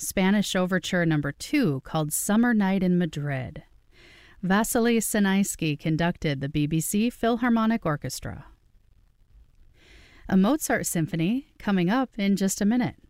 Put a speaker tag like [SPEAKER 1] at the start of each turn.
[SPEAKER 1] Spanish Overture No. 2 called Summer Night in Madrid. Vasily Sinaisky conducted the BBC Philharmonic Orchestra. A Mozart symphony coming up in just a minute.